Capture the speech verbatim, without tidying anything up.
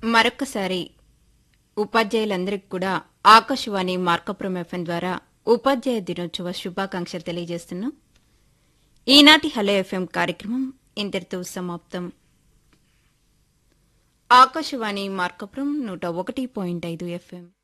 మరొక్కసారి ఉపాధ్యాయులందరికీ కూడా ఆకాశవాణి మార్కాపురం ఎఫ్ఎం ద్వారా ఉపాధ్యాయ దినోత్సవ శుభాకాంక్షలు తెలియజేస్తున్నాం. ఈనాటి హలో ఎఫ్ఎం కార్యక్రమం ఇంతటితో సమాప్తం. ఆకాశవాణి మార్కాపురం నూట ఒకటి పాయింట్ ఐదు ఎఫ్ఎం